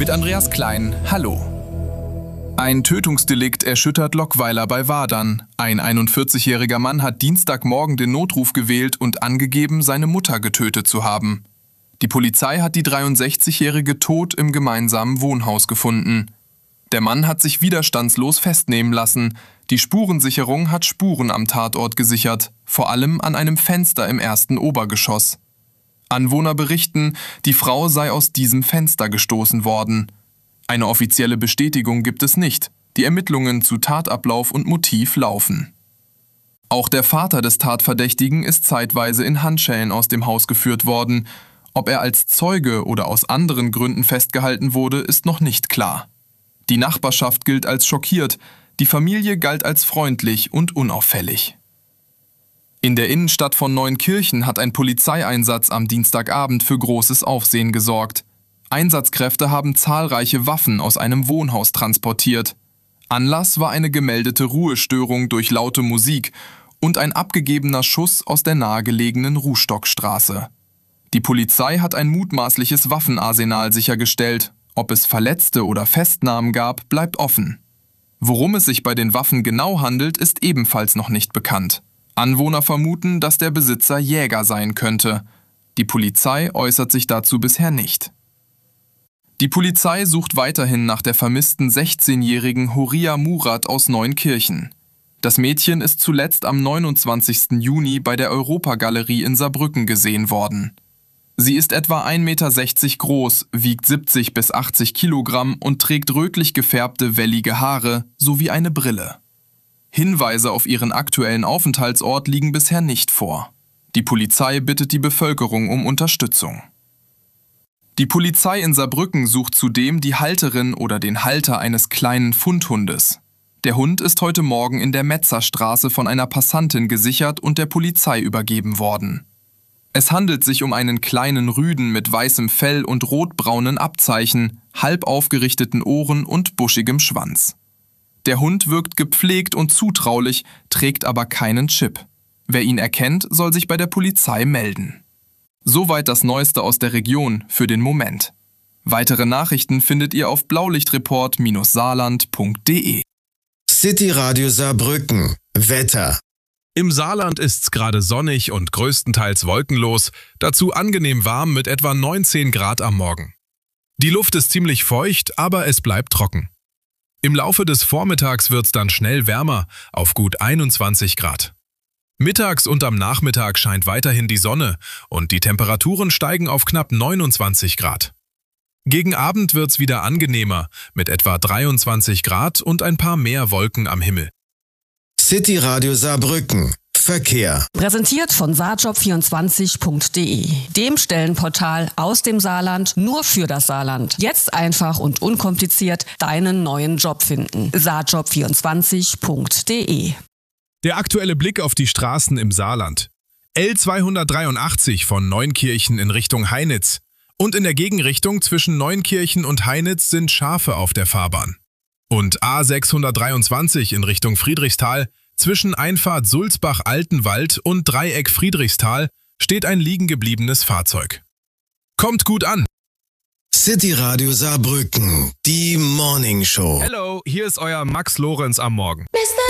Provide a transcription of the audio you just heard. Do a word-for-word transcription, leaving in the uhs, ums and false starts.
Mit Andreas Klein, hallo. Ein Tötungsdelikt erschüttert Lockweiler bei Wadern. Ein einundvierzigjähriger Mann hat Dienstagmorgen den Notruf gewählt und angegeben, seine Mutter getötet zu haben. Die Polizei hat die dreiundsechzigjährige tot im gemeinsamen Wohnhaus gefunden. Der Mann hat sich widerstandslos festnehmen lassen. Die Spurensicherung hat Spuren am Tatort gesichert, vor allem an einem Fenster im ersten Obergeschoss. Anwohner berichten, die Frau sei aus diesem Fenster gestoßen worden. Eine offizielle Bestätigung gibt es nicht. Die Ermittlungen zu Tatablauf und Motiv laufen. Auch der Vater des Tatverdächtigen ist zeitweise in Handschellen aus dem Haus geführt worden. Ob er als Zeuge oder aus anderen Gründen festgehalten wurde, ist noch nicht klar. Die Nachbarschaft gilt als schockiert, die Familie galt als freundlich und unauffällig. In der Innenstadt von Neunkirchen hat ein Polizeieinsatz am Dienstagabend für großes Aufsehen gesorgt. Einsatzkräfte haben zahlreiche Waffen aus einem Wohnhaus transportiert. Anlass war eine gemeldete Ruhestörung durch laute Musik und ein abgegebener Schuss aus der nahegelegenen Ruhstockstraße. Die Polizei hat ein mutmaßliches Waffenarsenal sichergestellt. Ob es Verletzte oder Festnahmen gab, bleibt offen. Worum es sich bei den Waffen genau handelt, ist ebenfalls noch nicht bekannt. Anwohner vermuten, dass der Besitzer Jäger sein könnte. Die Polizei äußert sich dazu bisher nicht. Die Polizei sucht weiterhin nach der vermissten sechzehnjährigen Horia Murat aus Neunkirchen. Das Mädchen ist zuletzt am neunundzwanzigsten Juni bei der Europagalerie in Saarbrücken gesehen worden. Sie ist etwa ein Meter sechzig groß, wiegt siebzig bis achtzig Kilogramm und trägt rötlich gefärbte, wellige Haare sowie eine Brille. Hinweise auf ihren aktuellen Aufenthaltsort liegen bisher nicht vor. Die Polizei bittet die Bevölkerung um Unterstützung. Die Polizei in Saarbrücken sucht zudem die Halterin oder den Halter eines kleinen Fundhundes. Der Hund ist heute Morgen in der Metzerstraße von einer Passantin gesichert und der Polizei übergeben worden. Es handelt sich um einen kleinen Rüden mit weißem Fell und rotbraunen Abzeichen, halb aufgerichteten Ohren und buschigem Schwanz. Der Hund wirkt gepflegt und zutraulich, trägt aber keinen Chip. Wer ihn erkennt, soll sich bei der Polizei melden. Soweit das Neueste aus der Region für den Moment. Weitere Nachrichten findet ihr auf blaulichtreport Saarland punkt de. City Radio Saarbrücken. Wetter. Im Saarland ist's gerade sonnig und größtenteils wolkenlos, dazu angenehm warm mit etwa neunzehn Grad am Morgen. Die Luft ist ziemlich feucht, aber es bleibt trocken. Im Laufe des Vormittags wird's dann schnell wärmer, auf gut einundzwanzig Grad. Mittags und am Nachmittag scheint weiterhin die Sonne und die Temperaturen steigen auf knapp neunundzwanzig Grad. Gegen Abend wird's wieder angenehmer, mit etwa dreiundzwanzig Grad und ein paar mehr Wolken am Himmel. City Radio Saarbrücken. Verkehr. Präsentiert von saarjob vierundzwanzig punkt de, dem Stellenportal aus dem Saarland nur für das Saarland. Jetzt einfach und unkompliziert deinen neuen Job finden. saarjob vierundzwanzig punkt de. Der aktuelle Blick auf die Straßen im Saarland. L zweihundertdreiundachtzig von Neunkirchen in Richtung Heinitz. Und in der Gegenrichtung zwischen Neunkirchen und Heinitz sind Schafe auf der Fahrbahn. Und A sechshundertdreiundzwanzig in Richtung Friedrichsthal. Zwischen Einfahrt Sulzbach-Altenwald und Dreieck Friedrichsthal steht ein liegengebliebenes Fahrzeug. Kommt gut an! City Radio Saarbrücken, die Morning Show. Hello, hier ist euer Max Lorenz am Morgen. Mister